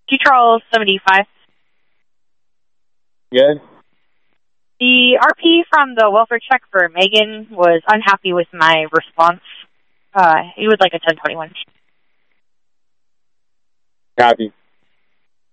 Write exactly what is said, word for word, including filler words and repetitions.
Control seventy-five. Good. The R P from the welfare check for Megan was unhappy with my response. Uh, he would like a ten twenty-one. Copy.